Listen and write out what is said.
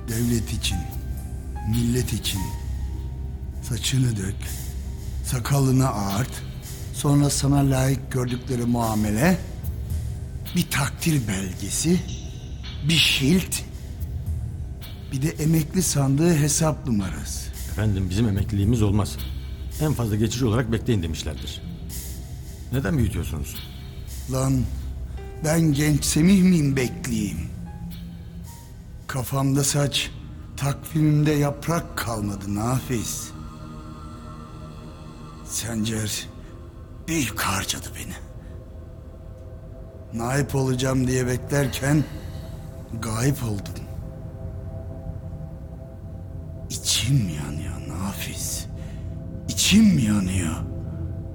Devlet için, millet için saçını dök, sakalını ağart, sonra sana layık gördükleri muamele, bir takdir belgesi, bir şilt, bir de emekli sandığı hesap numarası. Efendim bizim emekliliğimiz olmaz. En fazla geçici olarak bekleyin demişlerdir. Neden büyütüyorsunuz? Lan ben genç Semih miyim bekleyeyim? Kafamda saç, takvimimde yaprak kalmadı Nafiz. Sencer büyük harcadı beni. Naip olacağım diye beklerken gayip oldum. İçim yanıyor Nafiz. İçim yanıyor.